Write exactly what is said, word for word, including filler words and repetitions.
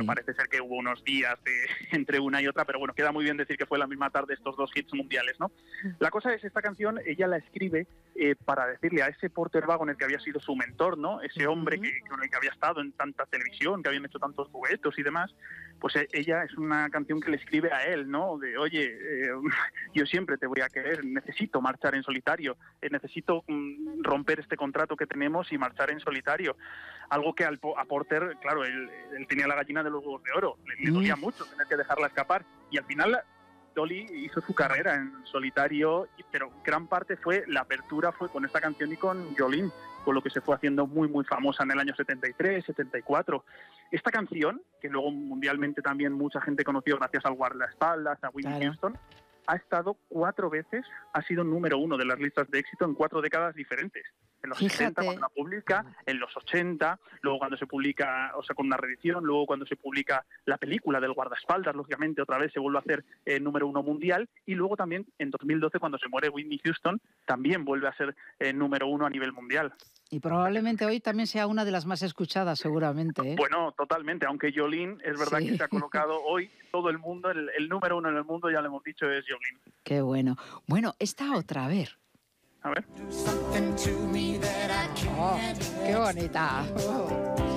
Parece ser que hubo unos días de, entre una y otra, pero bueno, queda muy bien decir que fue la misma tarde estos dos hits mundiales, ¿no? La cosa es, esta canción ella la escribe eh, para decirle a ese Porter Wagoner que había sido su mentor, ¿no? Ese hombre uh-huh. que, que, que había estado en tanta televisión, que habían hecho tantos duetos y demás, pues eh, ella es una canción que le escribe a él, ¿no? De, oye, eh, yo siempre te voy a querer, necesito marchar en solitario, eh, necesito mm, romper este contrato que tenemos y marchar en solitario. Algo que al, a Porter, claro, él, él tenía la gallina de los huevos de oro, le, le dolía mucho tener que dejarla escapar. Y al final Dolly hizo su carrera en solitario, pero gran parte fue, la apertura fue con esta canción y con Jolene, con lo que se fue haciendo muy, muy famosa en el año setenta y tres, setenta y cuatro. Esta canción, que luego mundialmente también mucha gente conoció gracias al guardaespaldas, a Whitney claro. Houston, ha estado cuatro veces, ha sido número uno de las listas de éxito en cuatro décadas diferentes. En los Fíjate. sesenta, cuando la publica, en los ochenta, luego cuando se publica, o sea, con una reedición, luego cuando se publica la película del guardaespaldas, lógicamente otra vez se vuelve a hacer eh, número uno mundial, y luego también en dos mil doce, cuando se muere Whitney Houston, también vuelve a ser eh, número uno a nivel mundial. Y probablemente hoy también sea una de las más escuchadas, seguramente, ¿eh? Bueno, totalmente, aunque Jolene, es verdad sí. que se ha colocado hoy, todo el mundo, el, el número uno en el mundo, ya lo hemos dicho, es Jolene. Qué bueno. Bueno, esta otra, a ver. A ver. Oh, qué bonita. Oh.